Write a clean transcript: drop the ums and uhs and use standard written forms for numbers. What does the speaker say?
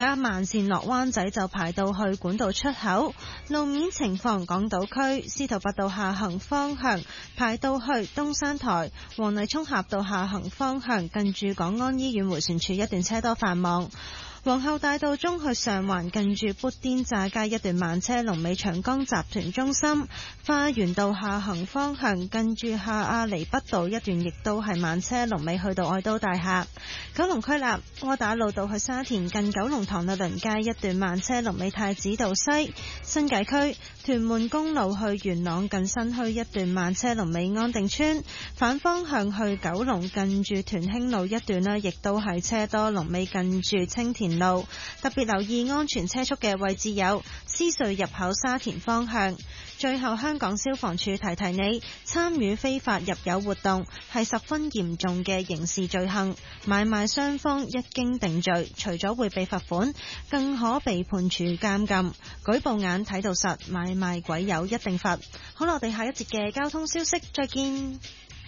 家慢線落灣仔就排到去管道出口。路面情況，港島區司徒拔道下行方向排到去東山台，黃泥涌峽道下行方向近住港安醫院迴旋處一段車多繁忙。皇后大道中去上環近住砵甸乍街一段慢車，龍尾長江集團中心。花園道下行方向近住下亞厘畢道一段亦都係慢車，龍尾去到愛都大廈。九龍區立窩打老道去沙田近九龍塘律倫街一段慢車，龍尾太子道西。新界區屯門公路去元朗近新墟一段慢車，龍尾安定村。反方向去九龍近住屯興路一段呢，亦都係車多，龍尾近住青田路。特別留意安全車速嘅位置有獅隧入口沙田方向。最後，香港消防處提提你，參與非法入油活動係十分嚴重嘅刑事罪行，買賣雙方一經定罪，除咗會被罰款，更可被判處監禁。舉報眼睇到實，買賣鬼友一定罰。好啦，我哋下一節嘅交通消息再見。